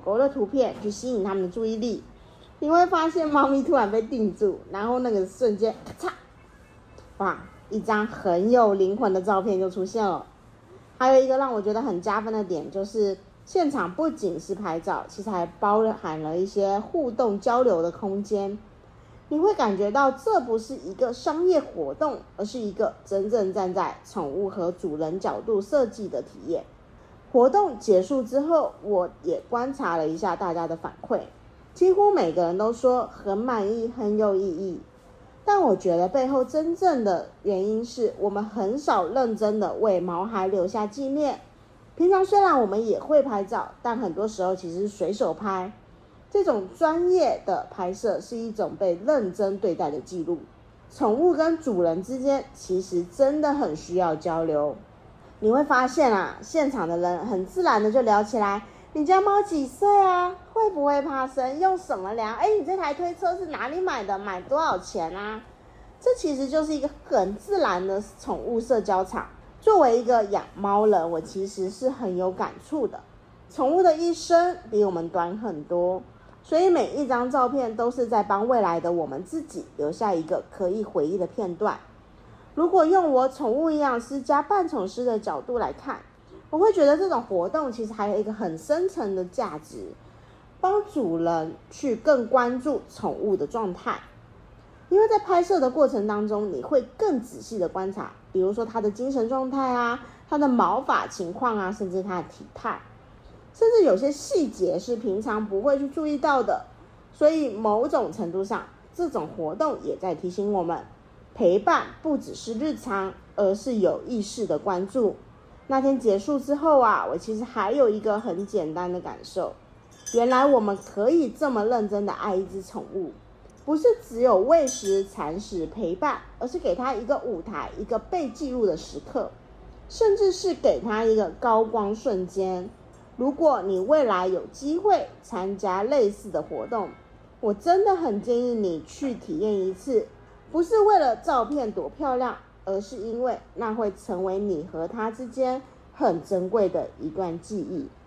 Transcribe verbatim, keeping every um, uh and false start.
狗的图片去吸引他们的注意力，你会发现猫咪突然被定住，然后那个瞬间咔嚓，哇，一张很有灵魂的照片就出现了。还有一个让我觉得很加分的点，就是现场不仅是拍照，其实还包含了一些互动交流的空间。你会感觉到这不是一个商业活动，而是一个真正站在宠物和主人角度设计的体验。活动结束之后，我也观察了一下大家的反馈，几乎每个人都说很满意，很有意义。但我觉得背后真正的原因是我们很少认真的为毛孩留下纪念。平常虽然我们也会拍照，但很多时候其实是随手拍。这种专业的拍摄是一种被认真对待的记录。宠物跟主人之间其实真的很需要交流。你会发现啊，现场的人很自然的就聊起来，你家猫几岁啊？会不会爬绳？用什么量？哎，你这台推车是哪里买的？买多少钱啊？这其实就是一个很自然的宠物社交场。作为一个养猫人，我其实是很有感触的。宠物的一生比我们短很多，所以每一张照片都是在帮未来的我们自己留下一个可以回忆的片段。如果用我宠物营养师加伴宠师的角度来看，我会觉得这种活动其实还有一个很深层的价值，帮主人去更关注宠物的状态。因为在拍摄的过程当中，你会更仔细的观察，比如说它的精神状态啊，它的毛发情况啊，甚至它的体态，甚至有些细节是平常不会去注意到的。所以某种程度上，这种活动也在提醒我们，陪伴不只是日常，而是有意识的关注。那天结束之后啊，我其实还有一个很简单的感受，原来我们可以这么认真的爱一只宠物，不是只有喂食、铲屎、陪伴，而是给它一个舞台，一个被记录的时刻，甚至是给它一个高光瞬间。如果你未来有机会参加类似的活动，我真的很建议你去体验一次，不是为了照片多漂亮，而是因为那会成为你和它之间很珍贵的一段记忆。